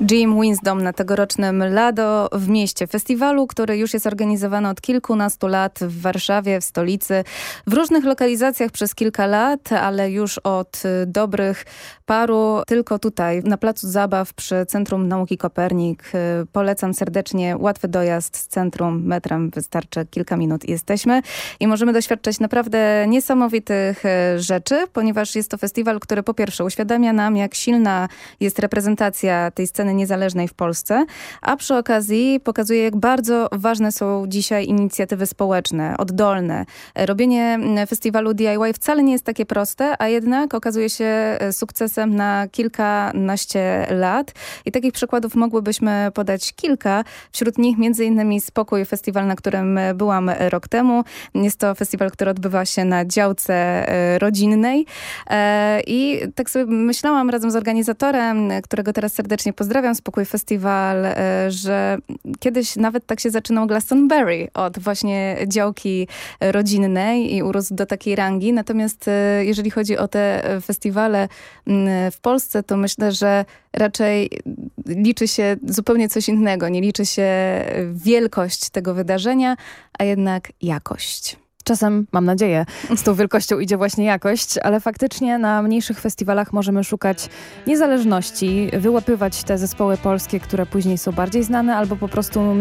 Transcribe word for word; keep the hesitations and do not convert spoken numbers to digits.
Jim Wisdom na tegorocznym Lado w mieście. Festiwalu, który już jest organizowany od kilkunastu lat w Warszawie, w stolicy, w różnych lokalizacjach przez kilka lat, ale już od dobrych paru tylko tutaj na Placu Zabaw przy Centrum Nauki Kopernik. Polecam serdecznie, łatwy dojazd z centrum metrem, wystarczy kilka minut i jesteśmy. I możemy doświadczać naprawdę niesamowitych rzeczy, ponieważ jest to festiwal, który po pierwsze uświadamia nam, jak silna jest reprezentacja tej sceny niezależnej w Polsce, a przy okazji pokazuje, jak bardzo ważne są dzisiaj inicjatywy społeczne, oddolne. Robienie festiwalu D I Y wcale nie jest takie proste, a jednak okazuje się sukcesem na kilkanaście lat. I takich przykładów mogłybyśmy podać kilka. Wśród nich między innymi Spokój, festiwal, na którym byłam rok temu. Jest to festiwal, który odbywa się na działce rodzinnej. I tak sobie myślałam razem z organizatorem, którego teraz serdecznie pozdrawiam, Spokój Festiwal, że kiedyś nawet tak się zaczynał Glastonbury od właśnie działki rodzinnej i urósł do takiej rangi. Natomiast jeżeli chodzi o te festiwale w Polsce, to myślę, że raczej liczy się zupełnie coś innego. Nie liczy się wielkość tego wydarzenia, a jednak jakość. Czasem, mam nadzieję, z tą wielkością idzie właśnie jakość, ale faktycznie na mniejszych festiwalach możemy szukać niezależności, wyłapywać te zespoły polskie, które później są bardziej znane, albo po prostu